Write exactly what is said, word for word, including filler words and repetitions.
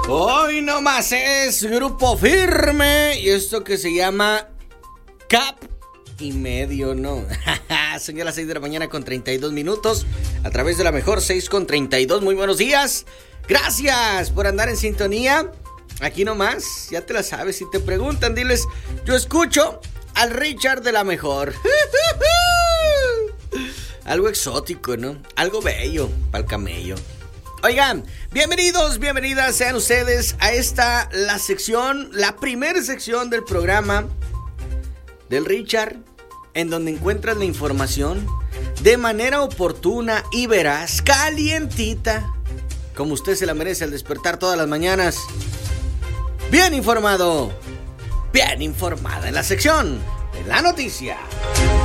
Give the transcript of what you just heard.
Hoy nomás es Grupo Firme y esto que se llama Cap y medio, ¿no? Son ya las seis de la mañana con treinta y dos minutos a través de la mejor seis con treinta y dos. Muy buenos días. Gracias por andar en sintonía. Aquí nomás, ya te la sabes. Si te preguntan, diles, yo escucho al Richard de la mejor. Algo exótico, ¿no? Algo bello para el camello. Oigan, bienvenidos, bienvenidas sean ustedes a esta, la sección, la primera sección del programa del Richard, en donde encuentras la información de manera oportuna y veraz, calientita, como usted se la merece al despertar todas las mañanas. Bien informado, bien informada en la sección de la noticia.